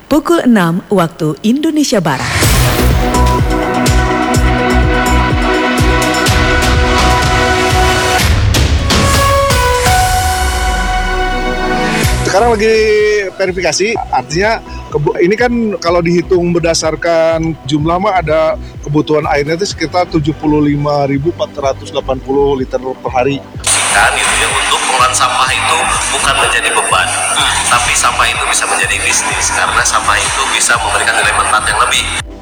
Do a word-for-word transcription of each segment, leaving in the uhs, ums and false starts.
pukul enam waktu Indonesia Barat. Sekarang lagi verifikasi, artinya kebu- ini kan kalau dihitung berdasarkan jumlah mah ada kebutuhan airnya itu sekitar tujuh puluh lima ribu empat ratus delapan puluh liter per hari. Kan gitu ya, untuk pengelolaan sampah itu bukan menjadi beban, tapi sampah itu bisa menjadi bisnis karena sampah itu bisa memberikan nilai manfaat yang lebih.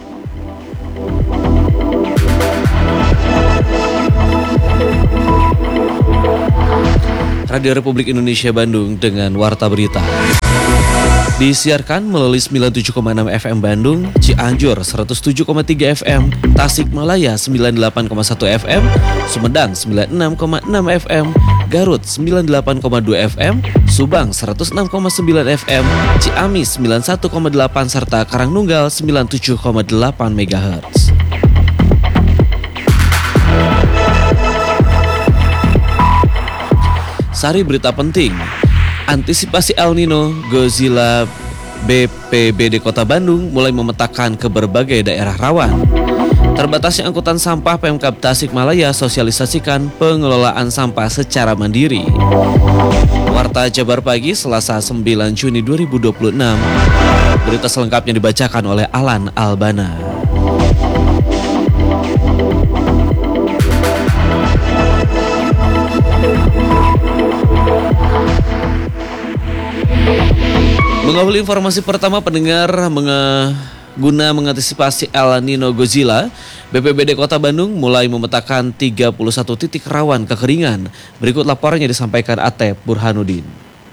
Radio Republik Indonesia Bandung dengan Warta Berita. Disiarkan melalui sembilan puluh tujuh koma enam F M Bandung, Cianjur seratus tujuh koma tiga F M, Tasikmalaya sembilan puluh delapan koma satu F M, Sumedang sembilan puluh enam koma enam F M, Garut sembilan puluh delapan koma dua F M, Subang seratus enam koma sembilan F M, Ciamis sembilan puluh satu koma delapan serta Karangnunggal sembilan puluh tujuh koma delapan megahertz. Sari berita penting. Antisipasi El Nino, Godzilla B P B D Kota Bandung mulai memetakan ke berbagai daerah rawan. Terbatasnya angkutan sampah Pemkab Tasikmalaya sosialisasikan pengelolaan sampah secara mandiri. Warta Jabar Pagi Selasa sembilan Juni dua ribu dua puluh enam. Berita selengkapnya dibacakan oleh Alan Albana. Mengawali informasi pertama pendengar menge- guna mengantisipasi El Nino Godzilla, B P B D Kota Bandung mulai memetakan tiga puluh satu titik rawan kekeringan. Berikut laporannya disampaikan Atep Burhanuddin.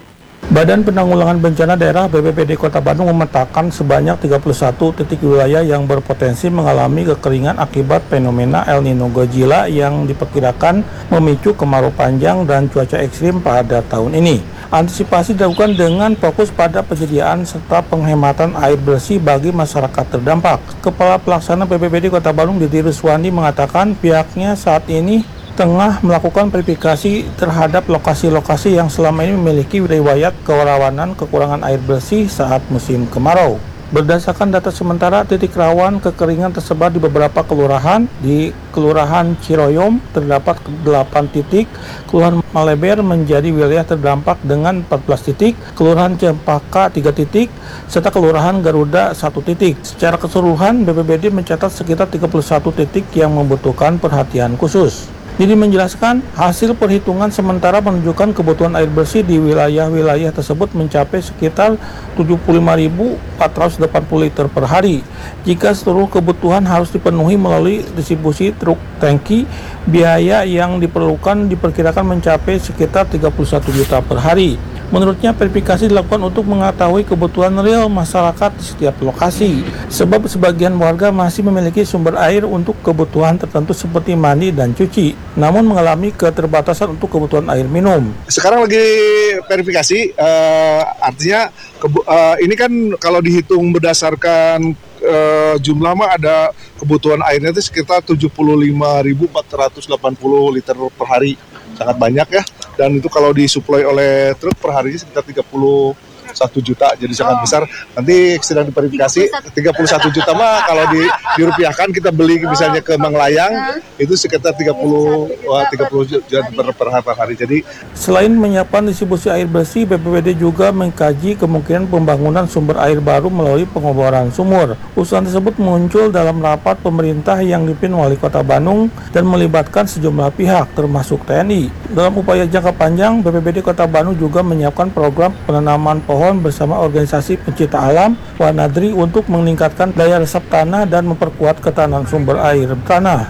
Badan Penanggulangan Bencana Daerah B P B D Kota Bandung memetakan sebanyak tiga puluh satu titik wilayah yang berpotensi mengalami kekeringan akibat fenomena El Nino Godzilla yang diperkirakan memicu kemarau panjang dan cuaca ekstrim pada tahun ini. Antisipasi dilakukan dengan fokus pada penyediaan serta penghematan air bersih bagi masyarakat terdampak. Kepala Pelaksana B P B D Kota Bandung Didi Ruswandi mengatakan pihaknya saat ini tengah melakukan verifikasi terhadap lokasi-lokasi yang selama ini memiliki riwayat kerawanan kekurangan air bersih saat musim kemarau. Berdasarkan data sementara, titik rawan kekeringan tersebar di beberapa kelurahan. Di Kelurahan Ciroyom terdapat delapan titik, Kelurahan Maleber menjadi wilayah terdampak dengan empat belas titik, Kelurahan Cempaka tiga titik, serta Kelurahan Garuda satu titik. Secara keseluruhan, B P B D mencatat sekitar tiga puluh satu titik yang membutuhkan perhatian khusus. Didi menjelaskan, hasil perhitungan sementara menunjukkan kebutuhan air bersih di wilayah-wilayah tersebut mencapai sekitar tujuh puluh lima ribu empat ratus delapan puluh liter per hari. Jika seluruh kebutuhan harus dipenuhi melalui distribusi truk tangki, biaya yang diperlukan diperkirakan mencapai sekitar tiga puluh satu juta per hari. Menurutnya, verifikasi dilakukan untuk mengetahui kebutuhan real masyarakat di setiap lokasi, sebab sebagian warga masih memiliki sumber air untuk kebutuhan tertentu seperti mandi dan cuci, namun mengalami keterbatasan untuk kebutuhan air minum. Sekarang lagi verifikasi, uh, artinya kebu- uh, ini kan kalau dihitung berdasarkan uh, jumlah mah ada kebutuhan airnya itu sekitar tujuh puluh lima ribu empat ratus delapan puluh liter per hari. Sangat banyak ya, dan itu kalau disuplai oleh truk per harinya sekitar tiga puluh satu juta, jadi sangat oh. besar. Nanti sedang diverifikasi tiga puluh satu juta mah kalau di dirupiahkan kita beli misalnya ke Manglayang itu sekitar tiga puluh juta per, per, per hari. Jadi selain menyiapkan distribusi air bersih, B P B D juga mengkaji kemungkinan pembangunan sumber air baru melalui pengeboran sumur. Usulan tersebut muncul dalam rapat pemerintah yang dipimpin Wali Kota Bandung dan melibatkan sejumlah pihak termasuk T N I. Dalam upaya jangka panjang, B P B D Kota Bandung juga menyiapkan program penanaman pohon bersama organisasi pencinta alam Wanadri untuk meningkatkan daya resap tanah dan memperkuat ketahanan sumber air tanah.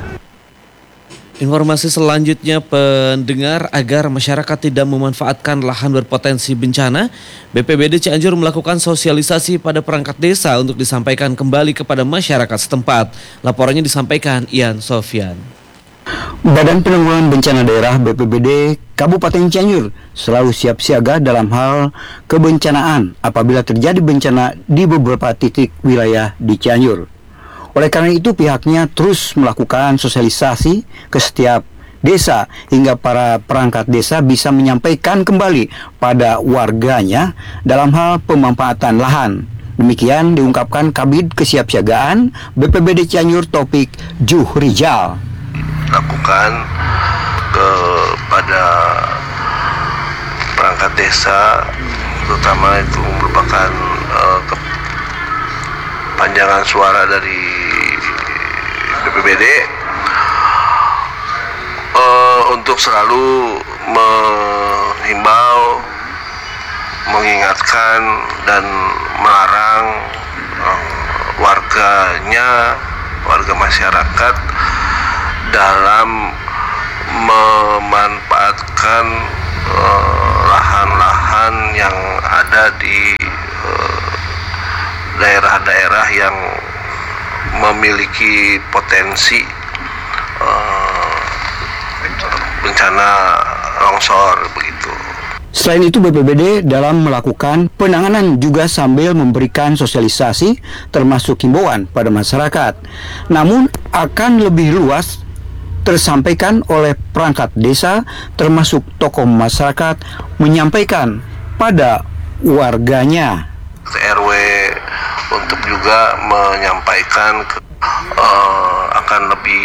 Informasi selanjutnya pendengar, agar masyarakat tidak memanfaatkan lahan berpotensi bencana, B P B D Cianjur melakukan sosialisasi pada perangkat desa untuk disampaikan kembali kepada masyarakat setempat. Laporannya disampaikan Ian Sofyan. Badan Penanggulangan Bencana Daerah B P B D Kabupaten Cianjur selalu siap siaga dalam hal kebencanaan apabila terjadi bencana di beberapa titik wilayah di Cianjur. Oleh karena itu pihaknya terus melakukan sosialisasi ke setiap desa hingga para perangkat desa bisa menyampaikan kembali pada warganya dalam hal pemanfaatan lahan. Demikian diungkapkan Kabid Kesiapsiagaan B P B D Cianjur Taufik Juhrijal. Lakukan kepada perangkat desa, terutama itu merupakan uh, kepanjangan suara dari B P B D, uh, untuk selalu menghimbau, mengingatkan dan melarang uh, warganya, warga masyarakat dalam memanfaatkan uh, lahan-lahan yang ada di uh, daerah-daerah yang memiliki potensi uh, bencana longsor begitu. Selain itu, B P B D dalam melakukan penanganan juga sambil memberikan sosialisasi termasuk himbauan pada masyarakat. Namun akan lebih luas tersampaikan oleh perangkat desa termasuk tokoh masyarakat menyampaikan pada warganya. R W untuk juga menyampaikan ke, uh, akan lebih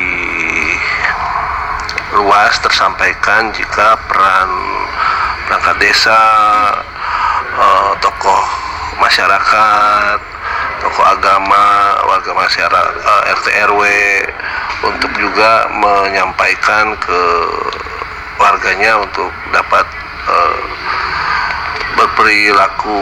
luas tersampaikan jika peran perangkat desa, uh, tokoh masyarakat, tokoh agama, warga masyarakat, uh, R T R W untuk juga menyampaikan ke warganya untuk dapat uh, berperilaku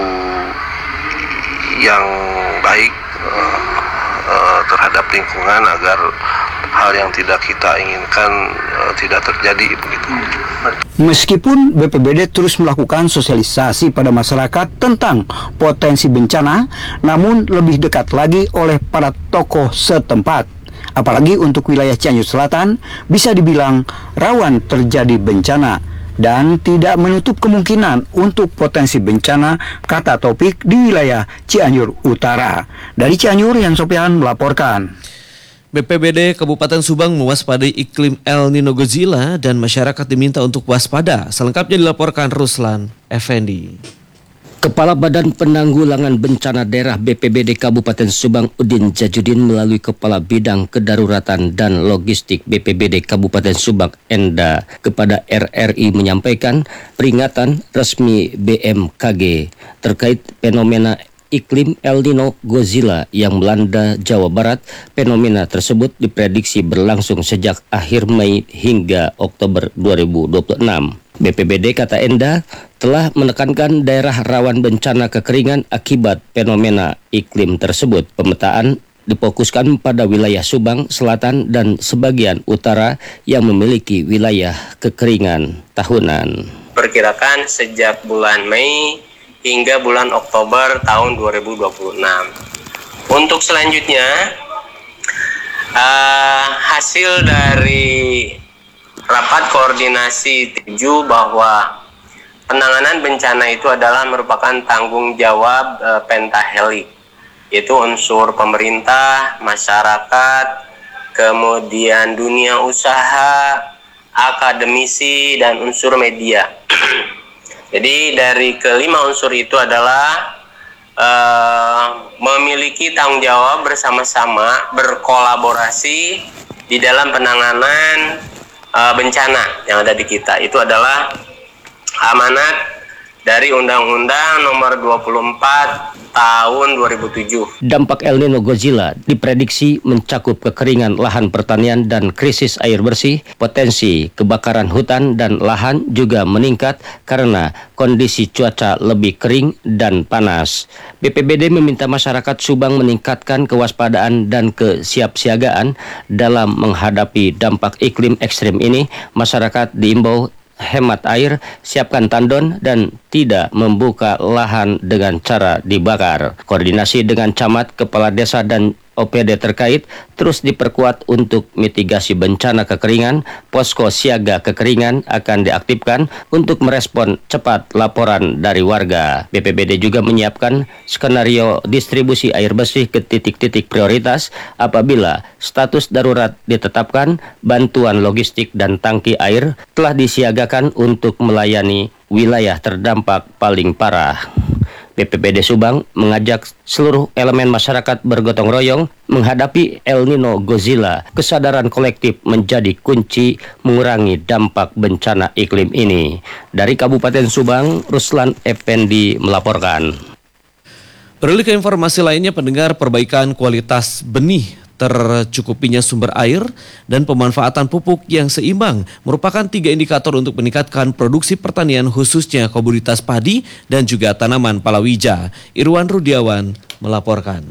yang baik uh, uh, terhadap lingkungan agar hal yang tidak kita inginkan uh, tidak terjadi begitu. Meskipun B P B D terus melakukan sosialisasi pada masyarakat tentang potensi bencana, namun lebih dekat lagi oleh para tokoh setempat. Apalagi untuk wilayah Cianjur Selatan bisa dibilang rawan terjadi bencana dan tidak menutup kemungkinan untuk potensi bencana, kata Taufik, di wilayah Cianjur Utara. Dari Cianjur, Yan Sopian melaporkan. B P B D Kabupaten Subang mewaspadai iklim El Nino Godzilla dan masyarakat diminta untuk waspada. Selengkapnya dilaporkan Ruslan Effendi. Kepala Badan Penanggulangan Bencana Daerah B P B D Kabupaten Subang Udin Jajudin melalui Kepala Bidang Kedaruratan dan Logistik B P B D Kabupaten Subang Enda kepada R R I menyampaikan peringatan resmi B M K G terkait fenomena iklim El Nino Godzilla yang melanda Jawa Barat. Fenomena tersebut diprediksi berlangsung sejak akhir Mei hingga Oktober dua ribu dua puluh enam. B P B D, kata Enda, telah menekankan daerah rawan bencana kekeringan akibat fenomena iklim tersebut. Pemetaan difokuskan pada wilayah Subang Selatan dan sebagian utara yang memiliki wilayah kekeringan tahunan. Perkirakan sejak bulan Mei hingga bulan Oktober tahun dua ribu dua puluh enam. Untuk selanjutnya, uh, hasil dari rapat koordinasi tujuh bahwa penanganan bencana itu adalah merupakan tanggung jawab uh, pentahelik, yaitu unsur pemerintah, masyarakat, kemudian dunia usaha, akademisi, dan unsur media. Jadi dari kelima unsur itu adalah uh, memiliki tanggung jawab bersama-sama, berkolaborasi di dalam penanganan uh, bencana yang ada di kita. Itu adalah amanat dari Undang-Undang Nomor dua puluh empat Tahun dua ribu tujuh. Dampak El Nino Godzilla diprediksi mencakup kekeringan lahan pertanian dan krisis air bersih. Potensi kebakaran hutan dan lahan juga meningkat karena kondisi cuaca lebih kering dan panas. B P B D meminta masyarakat Subang meningkatkan kewaspadaan dan kesiapsiagaan dalam menghadapi dampak iklim ekstrim ini. Masyarakat diimbau hemat air, siapkan tandon, dan tidak membuka lahan dengan cara dibakar. Koordinasi dengan camat, kepala desa, dan O P D terkait terus diperkuat untuk mitigasi bencana kekeringan. Posko siaga kekeringan akan diaktifkan untuk merespon cepat laporan dari warga. B P B D juga menyiapkan skenario distribusi air bersih ke titik-titik prioritas apabila status darurat ditetapkan. Bantuan logistik dan tangki air telah disiagakan untuk melayani wilayah terdampak paling parah. B P B D Subang mengajak seluruh elemen masyarakat bergotong royong menghadapi El Nino Godzilla. Kesadaran kolektif menjadi kunci mengurangi dampak bencana iklim ini. Dari Kabupaten Subang, Ruslan Effendi melaporkan. Beralih ke informasi lainnya, pendengar, perbaikan kualitas benih, tercukupinya sumber air, dan pemanfaatan pupuk yang seimbang merupakan tiga indikator untuk meningkatkan produksi pertanian khususnya komoditas padi dan juga tanaman palawija. Irwan Rudiawan melaporkan.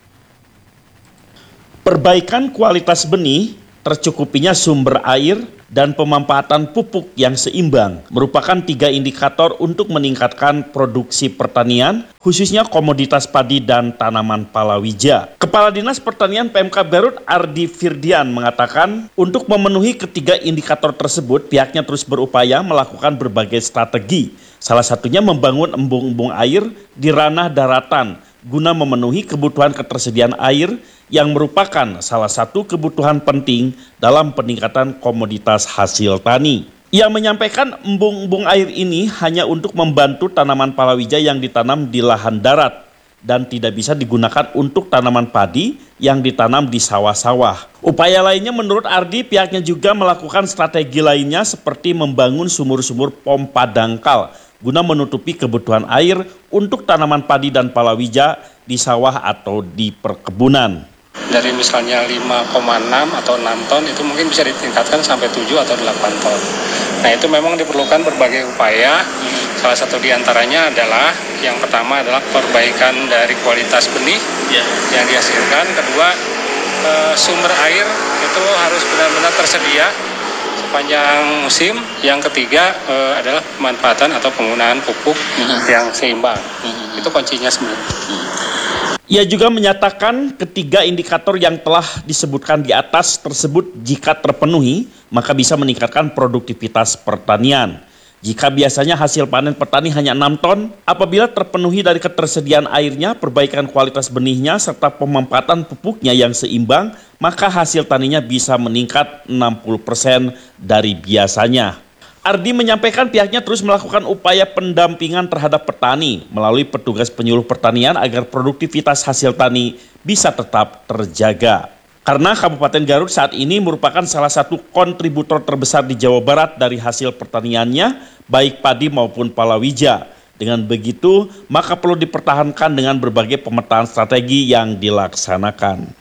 Perbaikan kualitas benih, tercukupinya sumber air, dan pemanfaatan pupuk yang seimbang merupakan tiga indikator untuk meningkatkan produksi pertanian, khususnya komoditas padi dan tanaman palawija. Kepala Dinas Pertanian Pemkab Garut Ardi Firdian mengatakan, untuk memenuhi ketiga indikator tersebut, pihaknya terus berupaya melakukan berbagai strategi. Salah satunya membangun embung-embung air di ranah daratan guna memenuhi kebutuhan ketersediaan air yang merupakan salah satu kebutuhan penting dalam peningkatan komoditas hasil tani. Ia menyampaikan embung-embung air ini hanya untuk membantu tanaman palawija yang ditanam di lahan darat dan tidak bisa digunakan untuk tanaman padi yang ditanam di sawah-sawah. Upaya lainnya menurut Ardi, pihaknya juga melakukan strategi lainnya seperti membangun sumur-sumur pompa dangkal guna menutupi kebutuhan air untuk tanaman padi dan palawija di sawah atau di perkebunan. Dari misalnya lima koma enam atau enam ton itu mungkin bisa ditingkatkan sampai tujuh atau delapan ton. Nah, itu memang diperlukan berbagai upaya. Salah satu diantaranya adalah, yang pertama adalah perbaikan dari kualitas benih yeah. yang dihasilkan. Kedua, eh, sumber air itu harus benar-benar tersedia sepanjang musim. Yang ketiga eh, adalah pemanfaatan atau penggunaan pupuk mm-hmm. yang seimbang. Mm-hmm. Itu kuncinya sebenarnya. Mm-hmm. Ia juga menyatakan ketiga indikator yang telah disebutkan di atas tersebut jika terpenuhi, maka bisa meningkatkan produktivitas pertanian. Jika biasanya hasil panen petani hanya enam ton, apabila terpenuhi dari ketersediaan airnya, perbaikan kualitas benihnya, serta pemanfaatan pupuknya yang seimbang, maka hasil taninya bisa meningkat enam puluh persen dari biasanya. Ardi menyampaikan pihaknya terus melakukan upaya pendampingan terhadap petani melalui petugas penyuluh pertanian agar produktivitas hasil tani bisa tetap terjaga. Karena Kabupaten Garut saat ini merupakan salah satu kontributor terbesar di Jawa Barat dari hasil pertaniannya, baik padi maupun palawija. Dengan begitu, maka perlu dipertahankan dengan berbagai pemetaan strategi yang dilaksanakan.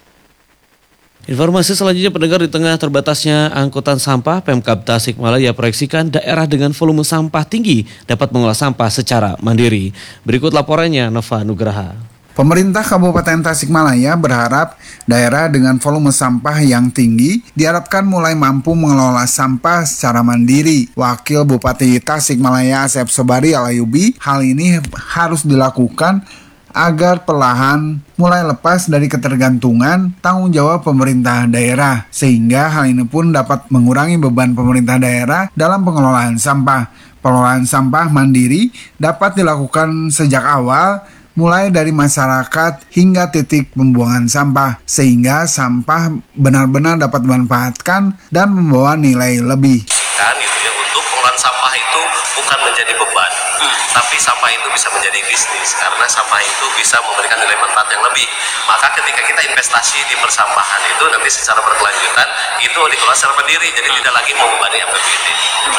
Informasi selanjutnya, pendengar, di tengah terbatasnya angkutan sampah, Pemkab Tasikmalaya proyeksikan daerah dengan volume sampah tinggi dapat mengolah sampah secara mandiri. Berikut laporannya Nova Nugraha. Pemerintah Kabupaten Tasikmalaya berharap daerah dengan volume sampah yang tinggi diharapkan mulai mampu mengelola sampah secara mandiri. Wakil Bupati Tasikmalaya Asep Sobari Alayubi, hal ini harus dilakukan agar perlahan mulai lepas dari ketergantungan tanggung jawab pemerintah daerah, sehingga hal ini pun dapat mengurangi beban pemerintah daerah dalam pengelolaan sampah. Pengelolaan sampah mandiri dapat dilakukan sejak awal, mulai dari masyarakat hingga titik pembuangan sampah, sehingga sampah benar-benar dapat dimanfaatkan dan membawa nilai lebih. Kan, gitu ya, untuk pengelolaan sampah itu bukan menjadi beban, hmm. tapi sampah itu bisa menjadi bisnis karena sampah itu bisa memberikan nilai manfaat yang lebih. Maka ketika kita investasi di persampahan itu nanti secara berkelanjutan itu dikelola secara mandiri, jadi hmm. tidak lagi membebani A P B D.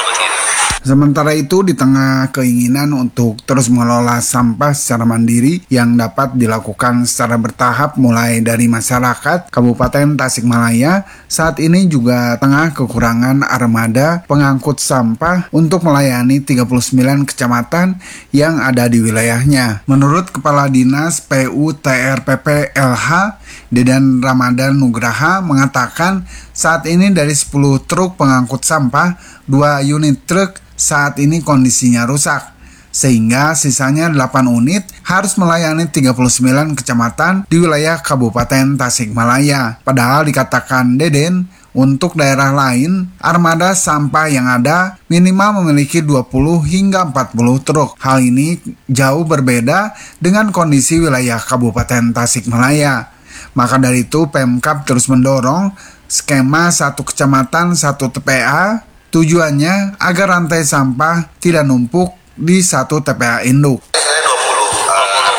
Sementara itu, di tengah keinginan untuk terus mengelola sampah secara mandiri yang dapat dilakukan secara bertahap mulai dari masyarakat, Kabupaten Tasikmalaya saat ini juga tengah kekurangan armada pengangkut sampah untuk melayani tiga puluh sembilan kecamatan yang ada di wilayahnya. Menurut Kepala Dinas P U T R P P L H, Dedan Ramadan Nugraha mengatakan saat ini dari sepuluh truk pengangkut sampah, dua unit truk saat ini kondisinya rusak, sehingga sisanya delapan unit harus melayani tiga puluh sembilan kecamatan di wilayah Kabupaten Tasikmalaya. Padahal dikatakan Deden, untuk daerah lain, armada sampah yang ada minimal memiliki dua puluh hingga empat puluh truk. Hal ini jauh berbeda dengan kondisi wilayah Kabupaten Tasikmalaya. Maka dari itu, Pemkab terus mendorong skema satu kecamatan satu T P A, tujuannya agar rantai sampah tidak numpuk di satu T P A induk. dua puluh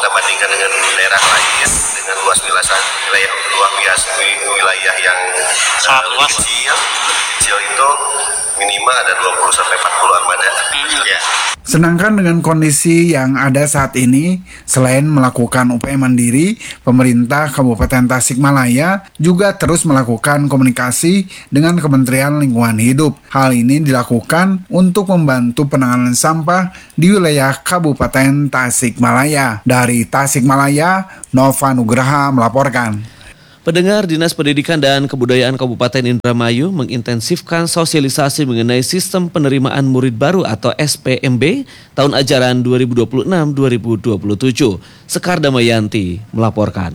kita bandingkan dengan daerah lain dengan luas wilayah wilayah luas wilayah yang uh, lebih kecil, lebih kecil itu minimal ada dua puluh sampai empat puluh armada. Ya. Sedangkan dengan kondisi yang ada saat ini, selain melakukan upaya mandiri, pemerintah Kabupaten Tasikmalaya juga terus melakukan komunikasi dengan Kementerian Lingkungan Hidup. Hal ini dilakukan untuk membantu penanganan sampah di wilayah Kabupaten Tasikmalaya. Dari Tasikmalaya, Nova Nugraha melaporkan. Pendengar, Dinas Pendidikan dan Kebudayaan Kabupaten Indramayu mengintensifkan sosialisasi mengenai sistem penerimaan murid baru atau S P M B tahun ajaran dua ribu dua puluh enam dua ribu dua puluh tujuh. Sekar Damayanti melaporkan.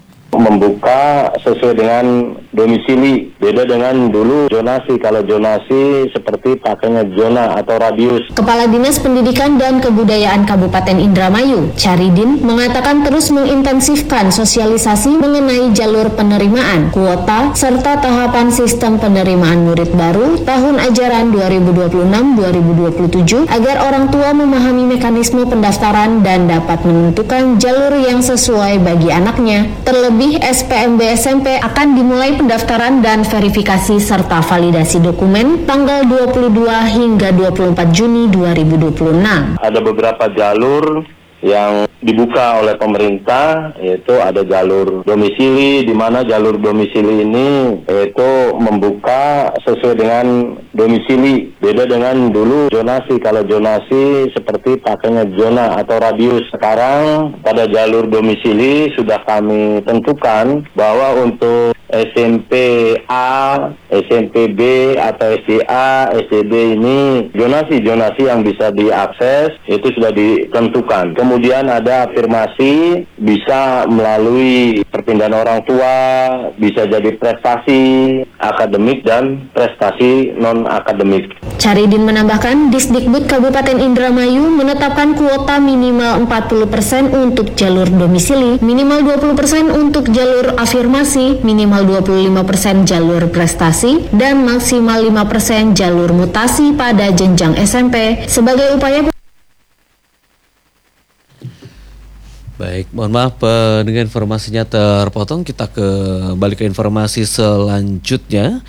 Membuka sesuai dengan domisili, beda dengan dulu zonasi. Kalau zonasi seperti pakainya zona atau radius. Kepala Dinas Pendidikan dan Kebudayaan Kabupaten Indramayu, Caridin, mengatakan terus mengintensifkan sosialisasi mengenai jalur penerimaan, kuota, serta tahapan sistem penerimaan murid baru tahun ajaran dua ribu dua puluh enam dua ribu dua puluh tujuh agar orang tua memahami mekanisme pendaftaran dan dapat menentukan jalur yang sesuai bagi anaknya. Terlebih S P M B S M P akan dimulai pendaftaran dan verifikasi serta validasi dokumen tanggal dua puluh dua hingga dua puluh empat Juni dua ribu dua puluh enam. Ada beberapa jalur yang dibuka oleh pemerintah, yaitu ada jalur domisili, di mana jalur domisili ini yaitu membuka sesuai dengan domisili, beda dengan dulu zonasi. Kalau zonasi seperti pakainya zona atau radius. Sekarang pada jalur domisili sudah kami tentukan bahwa untuk S M P A, S M P B atau S D A, S D B ini zonasi-zonasi yang bisa diakses itu sudah ditentukan. Kemudian ada afirmasi bisa melalui perpindahan orang tua, bisa jadi prestasi akademik dan prestasi non-akademik. Caridin menambahkan, Disdikbud Kabupaten Indramayu menetapkan kuota minimal empat puluh persen untuk jalur domisili, minimal dua puluh persen untuk jalur afirmasi, minimal dua puluh lima persen jalur prestasi, dan maksimal lima persen jalur mutasi pada jenjang S M P sebagai upaya. Baik, mohon maaf dengan informasinya terpotong. Kita kembali ke informasi selanjutnya.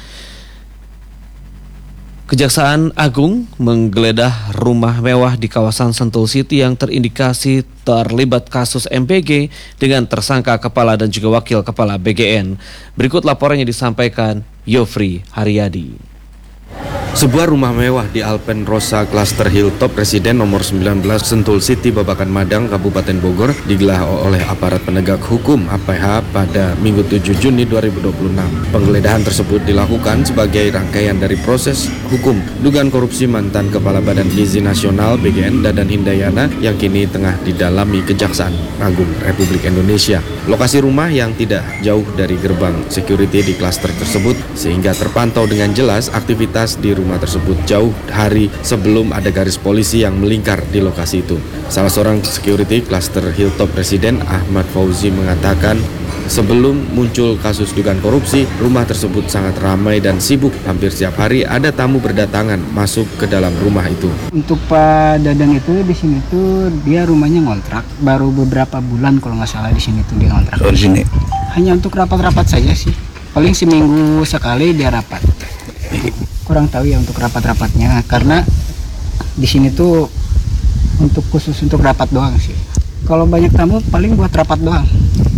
Kejaksaan Agung menggeledah rumah mewah di kawasan Sentul City yang terindikasi terlibat kasus M B G dengan tersangka kepala dan juga wakil kepala B G N. Berikut laporannya disampaikan Yofri Haryadi. Sebuah rumah mewah di Alpen Rosa Cluster Hilltop Residen nomor sembilan belas Sentul City, Babakan Madang, Kabupaten Bogor digelar oleh aparat penegak hukum A P H pada Minggu tujuh Juni dua ribu dua puluh enam. Penggeledahan tersebut dilakukan sebagai rangkaian dari proses hukum dugaan korupsi mantan Kepala Badan Gizi Nasional B G N Dadan Hindayana yang kini tengah didalami Kejaksaan Agung Republik Indonesia. Lokasi rumah yang tidak jauh dari gerbang security di klaster tersebut sehingga terpantau dengan jelas aktivitas di rumah tersebut jauh hari sebelum ada garis polisi yang melingkar di lokasi itu. Salah seorang security klaster Hilltop Residen Ahmad Fauzi mengatakan sebelum muncul kasus dugaan korupsi, rumah tersebut sangat ramai dan sibuk. Hampir setiap hari ada tamu berdatangan masuk ke dalam rumah itu. Untuk Pak Dadang itu di sini tuh dia rumahnya ngontrak, baru beberapa bulan kalau nggak salah di sini tuh dia ngontrak. Oh, di sini. Hanya untuk rapat-rapat saja sih. Paling seminggu sekali dia rapat. Kurang tahu ya untuk rapat-rapatnya karena di sini tuh untuk khusus untuk rapat doang sih. Kalau banyak tamu paling buat rapat doang.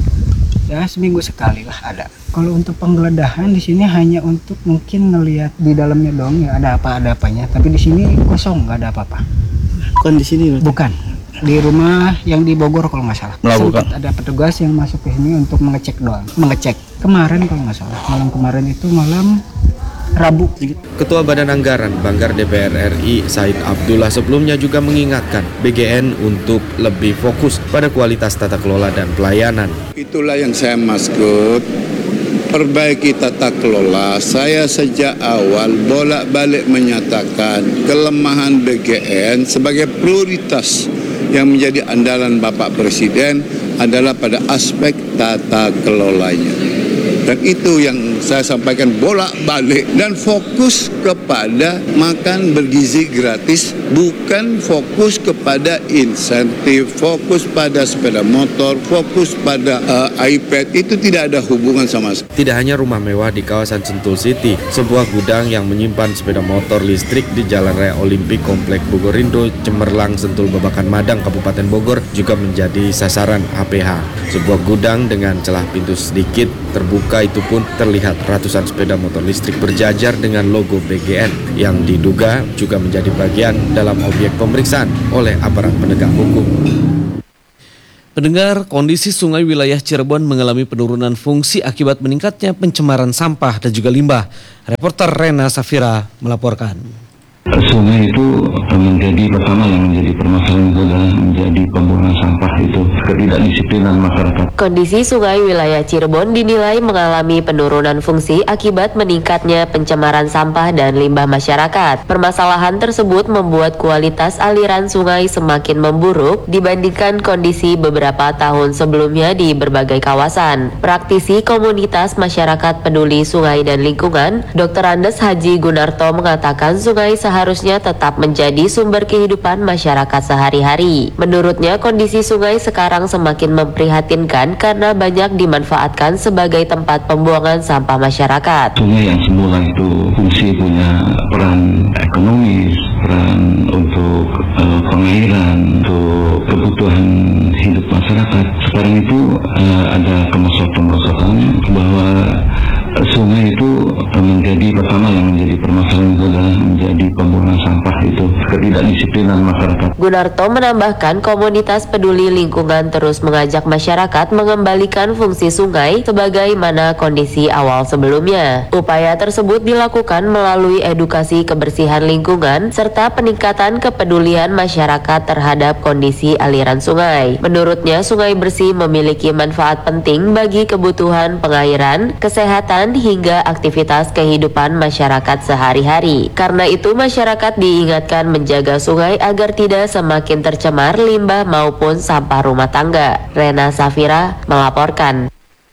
Ya seminggu sekali lah ada. Kalau untuk penggeledahan di sini hanya untuk mungkin ngelihat di dalamnya doang ya ada apa ada apanya. Tapi di sini kosong nggak ada apa-apa. Bukan di sini berarti? Bukan. Di rumah yang di Bogor kalau nggak salah. Melakukan. Sempat ada petugas yang masuk ke sini untuk mengecek doang. Mengecek kemarin kalau nggak salah. Malam kemarin itu malam Rabu. Ketua Badan Anggaran Banggar D P R R I Said Abdullah sebelumnya juga mengingatkan B G N untuk lebih fokus pada kualitas tata kelola dan pelayanan. Itulah yang saya maksud, perbaiki tata kelola. Saya sejak awal bolak-balik menyatakan kelemahan B G N sebagai prioritas yang menjadi andalan Bapak Presiden adalah pada aspek tata kelolanya. Dan itu yang saya sampaikan bolak-balik, dan fokus kepada makan bergizi gratis, bukan fokus kepada insentif, fokus pada sepeda motor, fokus pada uh, iPad. Itu tidak ada hubungan sama sekali. Tidak hanya rumah mewah di kawasan Sentul City, sebuah gudang yang menyimpan sepeda motor listrik di Jalan Raya Olimpik Komplek Bogorindo, Cemerlang, Sentul, Babakan Madang, Kabupaten Bogor juga menjadi sasaran H P H. Sebuah gudang dengan celah pintu sedikit terbuka itu pun terlihat ratusan sepeda motor listrik berjajar dengan logo B G N yang diduga juga menjadi bagian dalam objek pemeriksaan oleh aparat penegak hukum. Pendengar, kondisi sungai wilayah Cirebon mengalami penurunan fungsi akibat meningkatnya pencemaran sampah dan juga limbah. Reporter Rena Safira melaporkan. Sungai itu menjadi pertama yang menjadi permasalahan itu adalah menjadi pembuangan sampah itu ketidakdisiplinan masyarakat. Kondisi sungai wilayah Cirebon dinilai mengalami penurunan fungsi akibat meningkatnya pencemaran sampah dan limbah masyarakat. Permasalahan tersebut membuat kualitas aliran sungai semakin memburuk dibandingkan kondisi beberapa tahun sebelumnya di berbagai kawasan. Praktisi komunitas masyarakat peduli sungai dan lingkungan, Dokter Andes Haji Gunarto mengatakan sungai seharusnya tetap menjadi sumber kehidupan masyarakat sehari-hari. Menurutnya, kondisi sungai sekarang semakin memprihatinkan karena banyak dimanfaatkan sebagai tempat pembuangan sampah masyarakat. Sungai yang semula itu fungsi punya peran ekonomis, peran untuk uh, pengairan, untuk kebutuhan hidup masyarakat. Sekarang itu uh, ada kemerosotan-kemerosotan bahwa sungai itu menjadi pertama yang menjadi permasalahan itu adalah menjadi pembuangan sampah itu ketidakdisiplinan masyarakat. Gunarto menambahkan komunitas peduli lingkungan terus mengajak masyarakat mengembalikan fungsi sungai sebagaimana kondisi awal sebelumnya. Upaya tersebut dilakukan melalui edukasi kebersihan lingkungan serta peningkatan kepedulian masyarakat terhadap kondisi aliran sungai. Menurutnya, sungai bersih memiliki manfaat penting bagi kebutuhan pengairan, kesehatan, hingga aktivitas kehidupan masyarakat sehari-hari. Karena itu masyarakat diingatkan menjaga sungai agar tidak semakin tercemar limbah maupun sampah rumah tangga. Rena Safira melaporkan.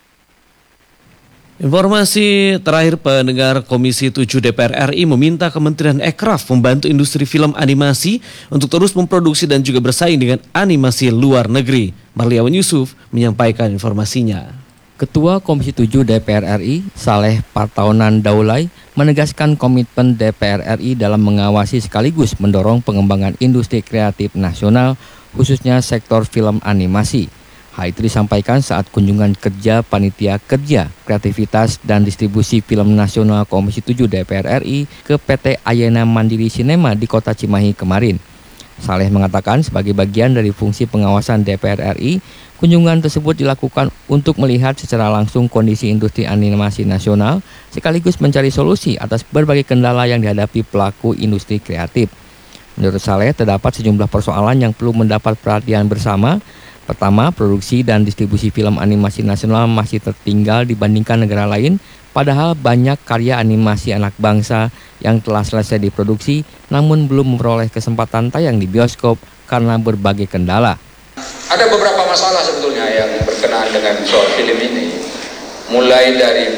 Informasi terakhir, pendengar, Komisi tujuh D P R R I meminta Kementerian Ekraf membantu industri film animasi untuk terus memproduksi dan juga bersaing dengan animasi luar negeri. Marliawan Yusuf menyampaikan informasinya. Ketua Komisi tujuh D P R R I, Saleh Partaunan Daulay, menegaskan komitmen D P R R I dalam mengawasi sekaligus mendorong pengembangan industri kreatif nasional, khususnya sektor film animasi. Hal itu disampaikan saat kunjungan kerja Panitia Kerja, Kreativitas dan Distribusi Film Nasional Komisi tujuh D P R R I ke P T Ayana Mandiri Sinema di Kota Cimahi kemarin. Saleh mengatakan sebagai bagian dari fungsi pengawasan D P R R I, kunjungan tersebut dilakukan untuk melihat secara langsung kondisi industri animasi nasional sekaligus mencari solusi atas berbagai kendala yang dihadapi pelaku industri kreatif. Menurut Saleh, terdapat sejumlah persoalan yang perlu mendapat perhatian bersama. Pertama, produksi dan distribusi film animasi nasional masih tertinggal dibandingkan negara lain, padahal banyak karya animasi anak bangsa yang telah selesai diproduksi namun belum memperoleh kesempatan tayang di bioskop karena berbagai kendala. Ada beberapa masalah sebetulnya yang berkenaan dengan soal film ini. Mulai dari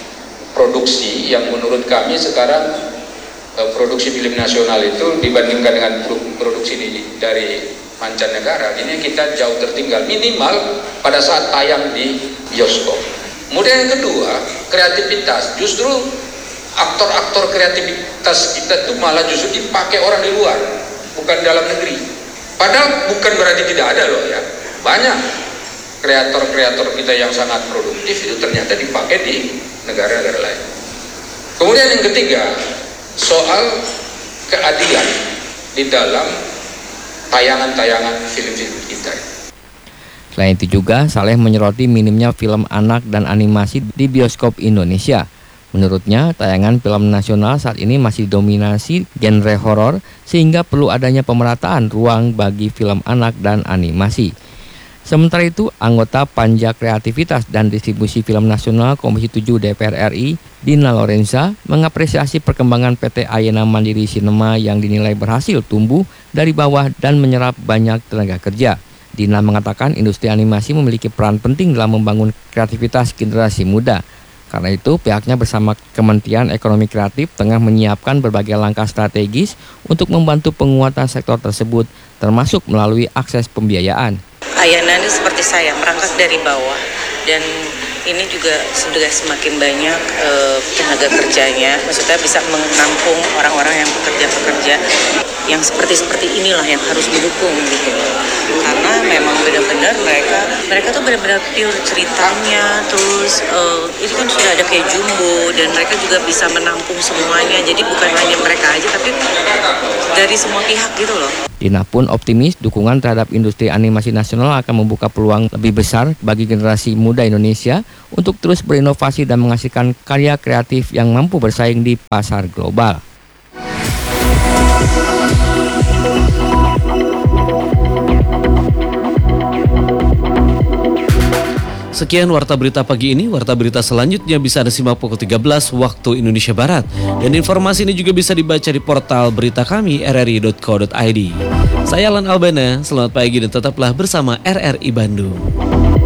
produksi yang menurut kami sekarang produksi film nasional itu dibandingkan dengan produksi dari mancanegara, ini kita jauh tertinggal minimal pada saat tayang di bioskop. Kemudian yang kedua, kreativitas. Justru aktor-aktor kreativitas kita itu malah justru dipakai orang di luar, bukan dalam negeri. Padahal bukan berarti tidak ada loh ya. Banyak kreator-kreator kita yang sangat produktif itu ternyata dipakai di negara-negara lain. Kemudian yang ketiga, soal keadilan di dalam tayangan-tayangan film-film kita. Selain itu juga, Saleh menyoroti minimnya film anak dan animasi di bioskop Indonesia. Menurutnya, tayangan film nasional saat ini masih dominasi genre horor sehingga perlu adanya pemerataan ruang bagi film anak dan animasi. Sementara itu, anggota Panja Kreativitas dan Distribusi Film Nasional Komisi tujuh D P R R I, Dina Lorenza, mengapresiasi perkembangan P T Ayana Mandiri Sinema yang dinilai berhasil tumbuh dari bawah dan menyerap banyak tenaga kerja. Dina mengatakan industri animasi memiliki peran penting dalam membangun kreativitas generasi muda. Karena itu, pihaknya bersama Kementerian Ekonomi Kreatif tengah menyiapkan berbagai langkah strategis untuk membantu penguatan sektor tersebut, termasuk melalui akses pembiayaan. Ayana ini seperti saya, merangkak dari bawah, dan ini juga sudah semakin banyak eh, tenaga kerjanya, maksudnya bisa menampung orang-orang yang bekerja-bekerja yang seperti-seperti inilah yang harus didukung gitu. Karena memang benar-benar mereka mereka tuh benar-benar pure ceritanya, terus uh, ini kan sudah ada kayak jumbo dan mereka juga bisa menampung semuanya. Jadi bukan hanya mereka aja tapi dari semua pihak gitu loh. Tina pun optimis dukungan terhadap industri animasi nasional akan membuka peluang lebih besar bagi generasi muda Indonesia untuk terus berinovasi dan menghasilkan karya kreatif yang mampu bersaing di pasar global. Sekian Warta Berita pagi ini. Warta Berita selanjutnya bisa Anda simak pukul tiga belas waktu Indonesia Barat. Dan informasi ini juga bisa dibaca di portal berita kami r r i dot co dot i d. Saya Alan Albana, selamat pagi dan tetaplah bersama R R I Bandung.